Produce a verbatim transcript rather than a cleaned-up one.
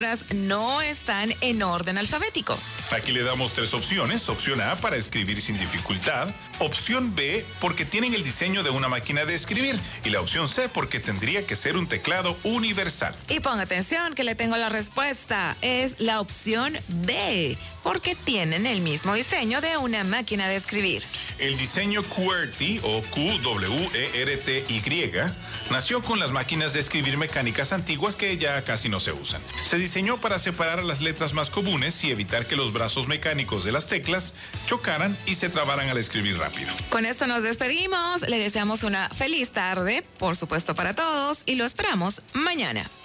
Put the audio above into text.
no están en orden alfabético. Aquí le damos tres opciones. Opción A, para escribir sin dificultad. Opción B, porque tienen el diseño de una máquina de escribir. Y la opción C, porque tendría que ser un teclado universal. Y ponga atención que le tengo la respuesta. Es la opción B, porque tienen el mismo diseño de una máquina de escribir. El diseño QWERTY o Q W E R T Y nació con las máquinas de escribir mecánicas antiguas que ya casi no se usan. Se diseñó para separar las letras más comunes y evitar que los brazos mecánicos de las teclas chocaran y se trabaran al escribir rápido. Con esto nos despedimos, le deseamos una feliz tarde, por supuesto para todos, y lo esperamos mañana.